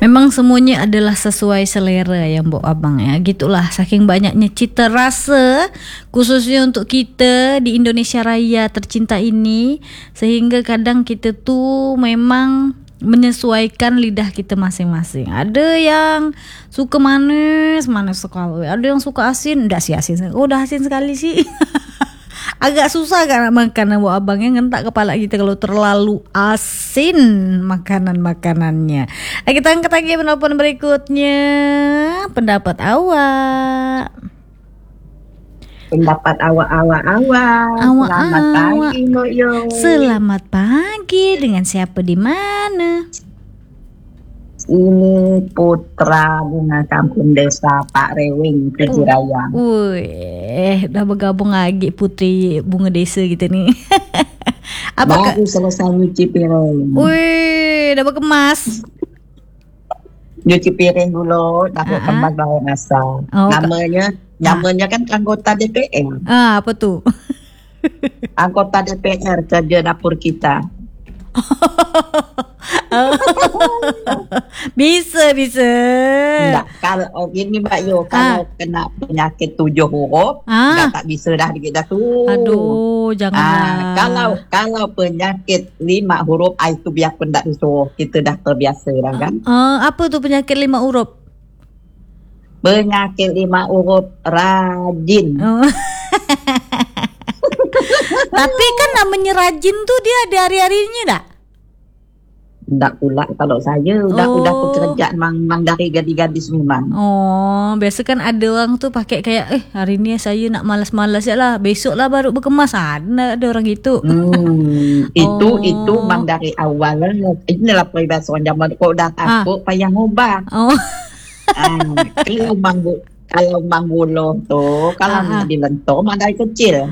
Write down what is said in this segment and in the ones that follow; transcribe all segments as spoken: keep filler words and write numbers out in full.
Memang semuanya adalah sesuai selera ya Mbok Abang ya. Gitulah, saking banyaknya cita rasa khususnya untuk kita di Indonesia Raya tercinta ini, sehingga kadang kita tuh memang menyesuaikan lidah kita masing-masing. Ada yang suka manis, manis sekali. Ada yang suka asin, enggak sih asin. Oh, udah asin sekali sih. Agak susah kan nak makan Mbok Abang yang ngentak kepala kita kalau terlalu asin makanan-makanannya. Nah, kita angkat lagi penelpon berikutnya. Pendapat awak. Pendapat awak-awak awak. Awak Selamat awak. pagi Mbok Yo. Selamat pagi, dengan siapa di mana? Ini Putra Bunga Kampung Desa Pak Rewing Kejiraya. Wih, dah bergabung lagi Putri Bunga Desa kita ni. Apakah? Baru selesai nyuci piring. Wih, dah berkemas. Nyuci piring dulu, dapat Ah, kemas baru masak. Oh, ka- Namanya, namanya kan anggota D P R. Ah, apa tu? Anggota D P R kerja dapur kita. Bisa, bisa. Enggak, kalau oh, gini Mbak Yo, kalau kena penyakit tujuh huruf, Ah. dah tak bisa dah dikit dah tu. Aduh, janganlah. Ah, kalau kalau penyakit lima huruf, ah, itu biarpun tak disuruh, kita dah terbiasa dah kan. Ah, apa tu penyakit lima huruf? Penyakit lima huruf rajin. Oh. Tapi kan namanya rajin tuh dia ada hari-harinya tak? Enggak pula kalau saya udah Oh. udah pekerjaan mang, mang dari gadis-gadis memang. Oh, biasa kan ada orang tuh pakai kayak eh hari ni saya nak malas-malas je lah, besok lah baru berkemas. Ada ada orang gitu. Hmm, itu Oh. itu mang dari awal inilah peribahasa orang zaman kau dah takut payah ngubah. Oh. Ah, kalau mang kalau mang buluh tu kalau Ah, ah. nak dilentur mang dari kecil.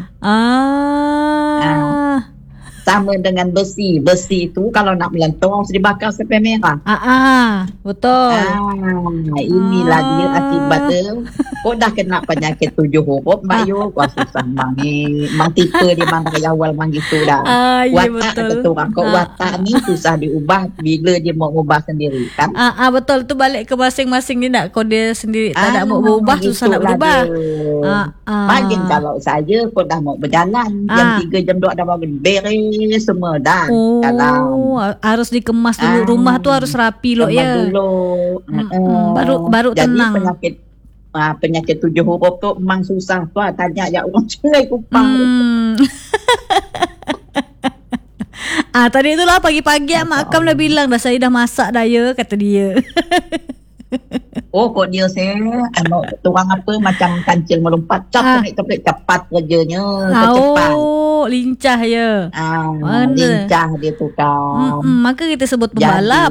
Ah. Sama dengan besi. Besi itu kalau nak melentur harus dibakar sampai merah. Ah, ah. Betul. Ah, inilah Ah. dia akibat dia. Kau dah kena penyakit tujuh huruf, Mbak Yo. Wah susah mang ni. Mang tipe dia mang dari awal mang gitu dah. Ah, ya Watak betul. kata orang. Kau Ah. watak ni susah diubah bila dia mau ubah sendiri kan. Ah, ah betul tu, balik ke masing-masing ni nak kau dia sendiri tak nak Ah, mau berubah, susah nak gitulah berubah. dia. Ah, ah. Makin kalau saya kau dah mau berjalan, Ah. jam tiga jam dua dah bangun beres semua dah. Dalam Oh, harus dikemas dulu. Ah, Rumah tu harus rapi loh kemas ya. dulu. Mm-mm, Uh-uh. baru baru Jadi tenang. penyakit ah, penyakit tujuh huruf tu memang susah tu. Ah, tanya ya orang Sungai Kupang. Hmm. Ah, tadi itulah pagi-pagi Mak Akam dah bilang dah saya dah masak dah ya, kata dia. Oh, kok dia saya anak tuang apa macam kancil melompat Ah. cap cepat cepat kerjanya, kecepat. Oh, lincah ya. Ah, Mana? lincah dia tu kan. Mm-mm, maka kita sebut pembalap.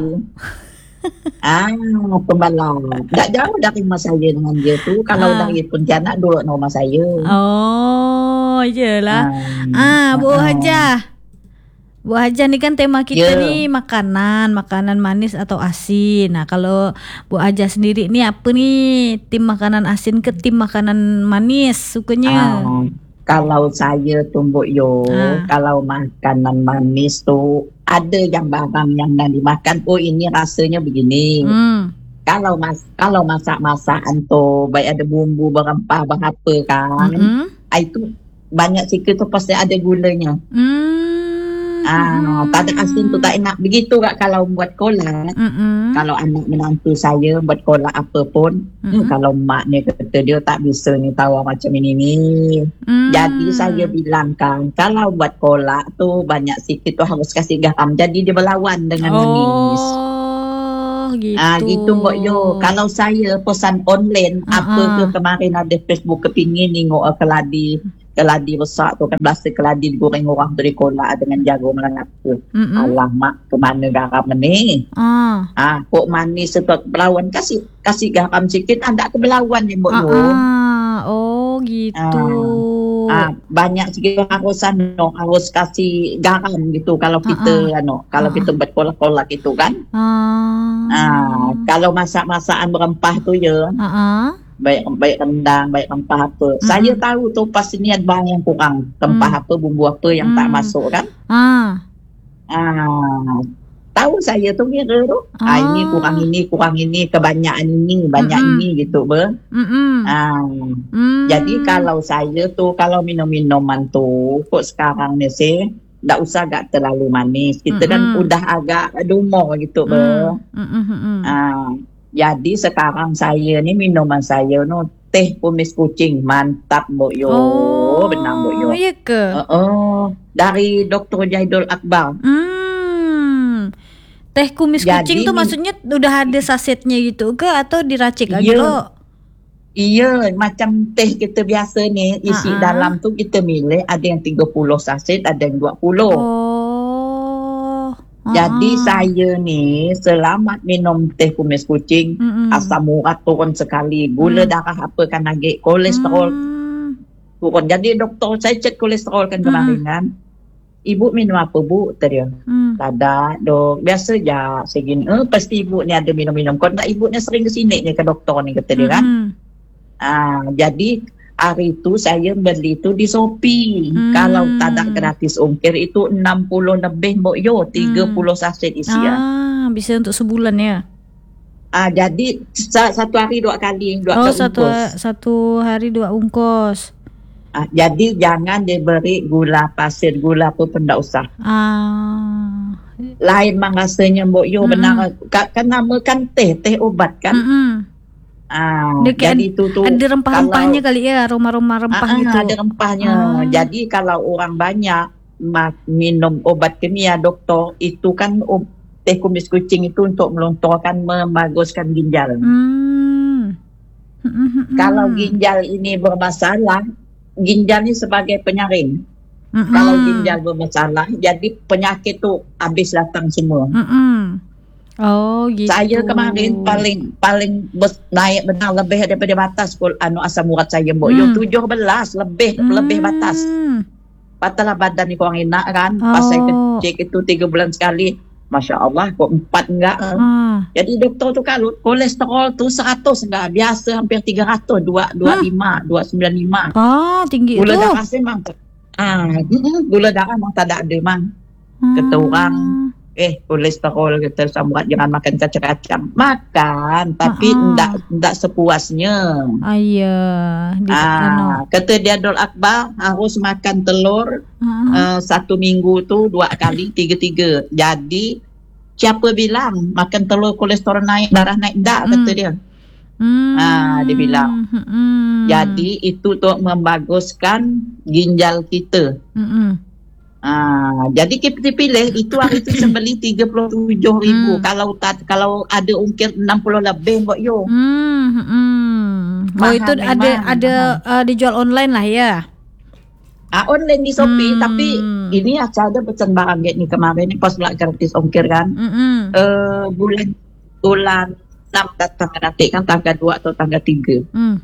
ah, pembalap. Tak jauh dari rumah saya dengan dia tu. Kalau Ah. dari Pontianak duduk dengan rumah saya. Oh, iyalah. Ah, Bu ah. Hajah. Bu Hajah ni kan tema kita Ya. ni makanan, makanan manis atau asin. Nah, kalau Bu Hajah sendiri ni apa ni? Tim makanan asin ke tim makanan manis sukanya? Ah, kalau saya tumbuk yo, Ah. kalau makanan manis tu ada yang barang yang dah dimakan. Oh ini rasanya begini. Hmm. Kalau mas, kalau masak-masakan tu baik ada bumbu berempah berapa kan, Mm-mm. ah, itu banyak sikit tu pasti ada gulanya. Hmm. Ah, tak ada asin tu tak enak. Begitu kak kalau buat kolak. Mm-mm. Kalau anak menantu saya buat kolak apa pun, Mm-mm. hmm, kalau mak ni kata dia tak bisa ni tahu macam ini ni. Hmm. Jadi saya bilang kan, kalau buat kolak tu banyak sikit tu harus kasih garam. Jadi dia berlawan dengan manis. Oh, gitu. Ah gitu Mbak Yo. Kalau saya pesan online, Ah, apa ah. tu kemarin ada Facebook kepingin tengok uh, keladi keladi besar tu kan belas keladi digoreng orang dari kolak dengan jagung melengap tu. Mm-mm. Alah mak, ke mana garam ni? Ah. Ah, kok manis setok berlawan kasih kasih garam sikit anda ke berlawan ni Mbak Ah, Yo. ah. Oh, gitu. Ah, banyak sikit harus anu, harus kasih garam gitu kalau kita anu, kalau Ah, kita buat kolak-kolak gitu kan. Ah. Ah, kalau masak-masakan berempah tu ya, Ah. Ah. baik baik rendang, baik rempah apa. Mm-mm. Saya tahu tu pasti ni ada bahan yang kurang, rempah Mm. apa, bumbu apa yang tak Mm. masuk kan. Ah. Ah, tahu saya tu kira tu. Ah. Ah, ini kurang ini, kurang ini, kebanyakan ini, banyak Mm-mm. ini gitu ber. Mm-mm. Ah. Mm. Jadi kalau saya tu kalau minum minuman tu kok sekarang ni sih tak usah agak terlalu manis. Kita kan Mm-mm. udah agak dumor gitu ber. Mm. Mm-mm. Mm-mm. Ah. Jadi sekarang saya ni minuman saya no teh kumis kucing mantap Mbok Yo. Oh, Benar Mbok Yo. ya ke? Uh, oh, dari doktor Jaidul Akbar. Hmm. Teh kumis Jadi kucing tu ni- maksudnya udah ada sasetnya gitu ke atau diracik lagi Ya. lo? Iya, macam teh kita biasa ni isi Ha-ha. dalam tu kita milih ada yang tiga puluh saset, ada yang dua puluh. Oh. Jadi Ha-ha. saya ni selamat minum teh kumis kucing, Mm-mm. asam urat turun sekali, gula Mm. darah apa kan lagi, kolesterol Hmm. turun. Jadi doktor saya cek kolesterol kan Mm. kemarin kan. Ibu minum apa bu? Kata dia. Hmm. Tak ada dok. Biasa je segini. Eh, pasti ibu ni ada minum-minum. Kalau tak ibu ni sering ke sini ni ke doktor ni kata dia kan. Mm-mm. Ah, jadi hari tu saya beli tu di Shopee. Hmm. Kalau tak ada gratis ongkir itu enam puluh lebih Mbok Yo, tiga puluh saset isian. Ah, bisa untuk sebulan ya. Ah, jadi sa- satu hari dua kali, dua Oh, kali satu ungkus. satu hari dua ungkos. Ah, jadi jangan diberi gula pasir, gula apa pun tak usah. Ah. Lain mang rasanya Mbok Yo, Mm-mm. benar. Ka- Kan nama kan teh, teh obat kan. Mm-mm. Ah, Dia kayak jadi tu tu Ada rempah-rempahnya kalau- kali ya, aroma-aroma rempah Ah, ah, gitu. ada rempahnya. Ah. Jadi kalau orang banyak ma- minum obat kimia doktor itu kan ob- teh kumis kucing itu untuk melontarkan membaguskan ginjal. Hmm. Mm-mm. Kalau ginjal ini bermasalah, ginjal ini sebagai penyaring. Mm-mm. Kalau ginjal bermasalah, jadi penyakit tu habis datang semua. Mm-mm. Oh gitu. Saya kemarin paling paling bes, naik benar lebih daripada batas kul anu asam urat saya Mbok Yo Hmm. tujuh belas lebih Hmm. lebih batas. Patalah badan ni kurang enak kan. Pas saya Oh. cek itu tiga bulan sekali. Masya Allah kok empat enggak. Ah. Jadi doktor tu kalau kolesterol tu seratus enggak. Biasa hampir tiga ratus. dua puluh lima, dua sembilan lima. Ah, tinggi Gula tu. darah saya memang. Ah, mm, gula darah memang tak ada ada memang. Kata orang, eh kolesterol kata sambat jangan makan kacang-kacang. Makan tapi Ah. enggak enggak sepuasnya. Ayah. Di anu. Ah, kata dia Dol Akbar harus makan telur Ah. uh, satu minggu tu dua kali, tiga-tiga. Jadi siapa bilang makan telur kolesterol naik, darah naik? Tak, kata Hmm. dia. Hmm. Ah, dia bilang. Hmm. Jadi itu untuk membaguskan ginjal kita. Mm-mm. Ah, jadi kita pilih itu hari itu saya beli tiga puluh tujuh ribu. Hmm. Kalau tak, kalau ada ungkir enam puluh lebih Mbok Yo. Hmm. Hmm. Oh Mahal itu memang, ada ada mahal. uh, dijual online lah ya. Ah, online di Shopee, Hmm. tapi ini asal ada pesan barang kayak ni kemarin ni pas pula gratis ongkir kan. Mm-mm. Eh, bulan bulan enam datang nanti kan tanggal dua atau tanggal tiga. Hmm.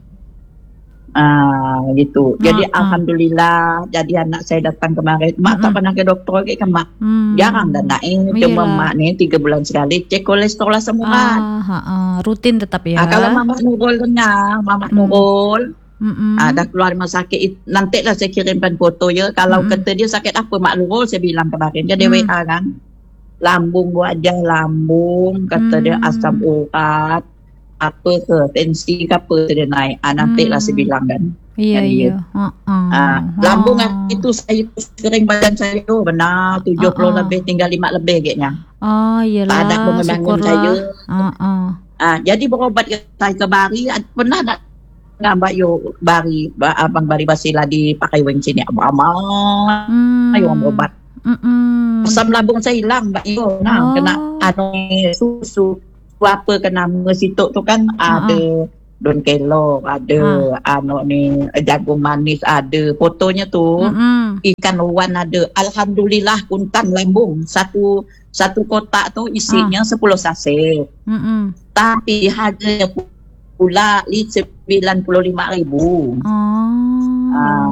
Ah, gitu. Jadi Ah, ah. alhamdulillah jadi anak saya datang kemarin. Mak tak Mm-mm. pernah ke doktor lagi kan mak. Hmm. Jarang dah naik. Cuma Iyalah. mak ni tiga bulan sekali cek kolesterol asam urat. Ah, ha, ah. Rutin tetap ya. Ah, kalau Mamak Nurul dengar, Mamak Hmm. Nurul Mm-mm. ah, dah keluar rumah sakit, it- nantilah saya kirimkan foto ya. Kalau Mm-mm. kata dia sakit apa Mak Nurul, saya bilang kemarin dia ada Hmm. W A kan. Lambung wajah lambung, kata dia Hmm. asam urat, apa ke, tensi ke apa dia naik. Ah, nantilah Hmm. saya bilang kan. Iya Jadi, iya. Ah, ah. Ah, lambung ah, itu saya kering badan saya tu benar tujuh puluh Ah, ah. lebih, tinggal lima lebih kayaknya. Oh iyalah. Tak ada bangun-bangun saya. Ah, ah. Ah, jadi berobat ke saya ke Bari, ah, pernah tak dengan Mbak Yo Bari, ba- Abang Bari Basila di Pakai Weng sini. Abang, Hmm. ayo orang berobat. Mm-mm. Asam lambung saya hilang Mbak Yo. Nah, Oh. kena anu susu. Apa kena situ tu kan Ah, ada daun kelor, ada anu ni jagung manis, ada fotonya tu. Mm-mm. Ikan wan ada. Alhamdulillah kuntan lambung. Satu satu kotak tu isinya sepuluh saset. Mm-mm. Tapi harganya pula sembilan puluh lima ribu. Oh. Ah,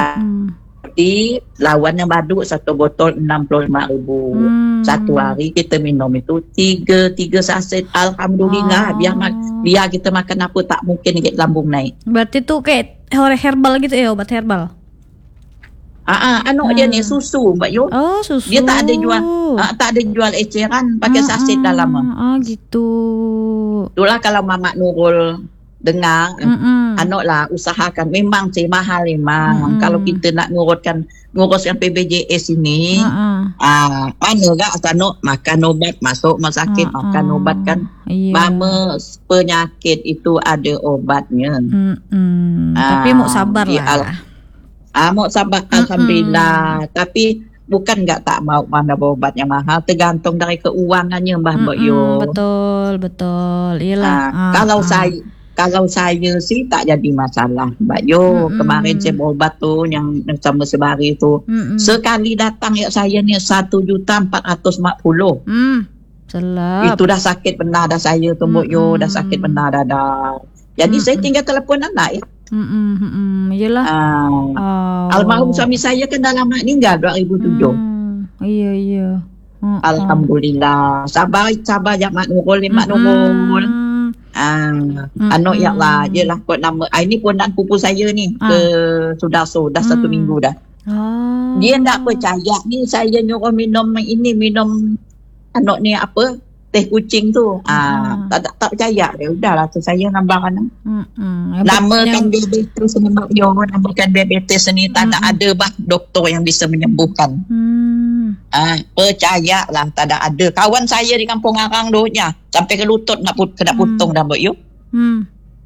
jadi lawannya baduk satu botol enam puluh lima ribu. Hmm. Satu hari kita minum itu tiga tiga saset. Alhamdulillah. Oh. Biar mak- biar kita makan apa tak mungkin sikit lambung naik. Berarti tuh kayak her- herbal gitu ya, obat herbal. Ah, ah, anu dia ni susu Mbak Yo. Oh, susu. Dia tak ada jual ah, tak ada jual eceran pakai Ah, saset ah. dalam. Ah, gitu. Itulah kalau Mamak Nurul dengar, Mm-mm. anu lah usahakan memang sih mahal memang. Mm-mm. Kalau kita nak nguruskan nguruskan P B J S ini, Ah, ah. ah mana gak asano makan obat masuk rumah sakit Ah, makan ah. obat kan. Iya. Mama penyakit itu ada obatnya. Mm-mm. Ah, Tapi mau sabar di lah. al- Ah mau sabar alhamdulillah. Tapi bukan nggak tak mau mana obat yang mahal, tergantung dari keuangannya Mbah Mbak Yo. Mm-mm, betul, betul. Iyalah. Ah, Ah, kalau ah. saya kalau saya sih tak jadi masalah Mbak Yo. Mm-mm. Kemarin saya berobat tu yang yang sama sebari tu. Mm-mm. Sekali datang ya saya ni satu juta empat ratus lima puluh. Hmm. Selap. Itu dah sakit benar dah saya tu Mbak Yo, Mm-mm. dah sakit benar dah dah. Jadi saya Mm-mm. tinggal telefon anak ya. Mm-mm, mm-mm. Iyalah. Ah, Oh. almarhum suami saya kan dah lama meninggal dua ribu tujuh. Hmm. Iya, iya. Mm-mm. Alhamdulillah. Sabar sabar ya Mak Nurul, ni Mak Nurul. Mm-mm. Ah, Mm-mm. anu ya lah, jelah kot nama. Ah, ini pondan pupu saya ni Ah. ke Sudarso dah satu Hmm. minggu dah. Ah. Dia tak percaya ni saya nyuruh minum ini minum anu ni apa? Teh kucing tu. Ah, tak tak, tak percaya dia. Udahlah tu saya nambah kan. Mm-mm. Namakan diabetes ni Mak Yo, namakan diabetes ni tak ada ada bah doktor yang bisa menyembuhkan. Hmm. Ah, percayalah tak ada ada. Kawan saya di Kampung Arang dulunya sampai ke lutut nak put, kena putung dah Mbak Yo. Hmm.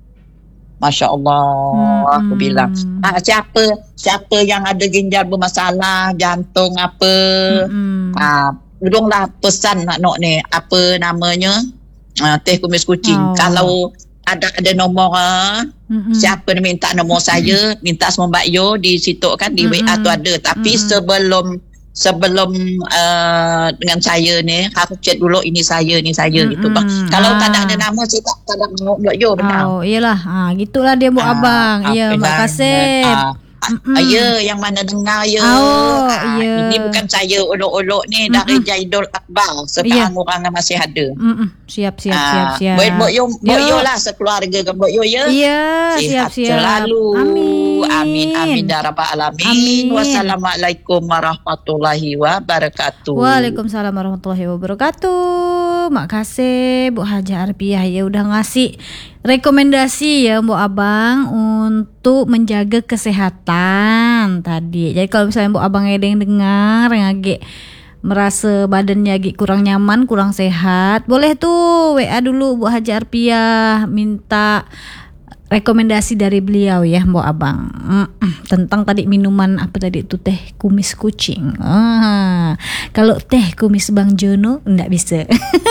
Masya Allah, Hmm. aku bilang. Ah, siapa siapa yang ada ginjal bermasalah, jantung apa, Mm-mm. ah, udunglah pesan nak nok ni apa namanya, ah, teh kumis kucing. Oh. Kalau ada ada nombor, ah, Mm-mm. siapa yang minta nombor saya, minta semua Mbak Yo di situ kan di W A Mm-mm. tu ada. Tapi Mm-mm. sebelum sebelum uh, dengan saya ni harus cek dulu ini saya ni saya Mm-mm. gitu bang. Kalau tak ada Ah. ada nama saya tak tak ada mau Mbak Yo benar. Oh, iyalah. Ah, gitulah dia Bu Ah, Abang. Ya, apa Mak dah, Kasih. ah, Mm-mm. ah, ya yang mana dengar ya. Oh, Ah, ya. Ini bukan saya olok-olok ni dari Mm-mm. Jaidul Akbar. Sekarang orang yang masih ada. Mm-mm. Siap, siap, siap, Ah, siap. Mbak Mbak Yo, Mbak Yo. Yo lah sekeluarga ke Mbak Yo ya. Iya, siap, Sihat siap. selalu. Amin. Amin, amin ya rabbal alamin. Amin. Wassalamualaikum warahmatullahi wabarakatuh. Waalaikumsalam warahmatullahi wabarakatuh. Makasih Bu Haja Arpiah ya udah ngasih rekomendasi ya Bu Abang untuk menjaga kesehatan tadi. Jadi kalau misalnya Bu Abang ada yang dengar yang agak merasa badannya agak kurang nyaman, kurang sehat, boleh tuh W A dulu Bu Haja Arpiah minta rekomendasi dari beliau ya Mbok Abang. Mm-mm. Tentang tadi minuman apa tadi itu teh kumis kucing. Ah, kalau teh kumis Bang Jono enggak bisa.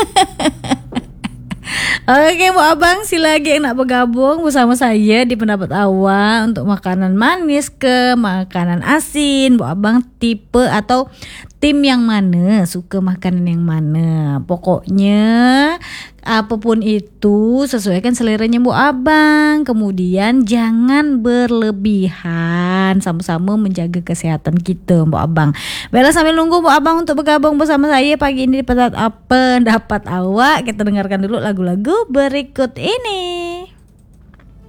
Oke Bu Abang, sila lagi yang nak bergabung bersama saya di pendapat awak untuk makanan manis ke makanan asin. Bu Abang tipe atau tim yang mana, suka makanan yang mana. Pokoknya apapun itu sesuaikan seleranya Bu Abang. Kemudian jangan berlebihan, sama-sama menjaga kesehatan kita Bu Abang. Baiklah, sambil nunggu Bu Abang untuk bergabung bersama saya pagi ini di pendapat apa pendapat awak, kita dengarkan dulu lagu-lagu berikut ini.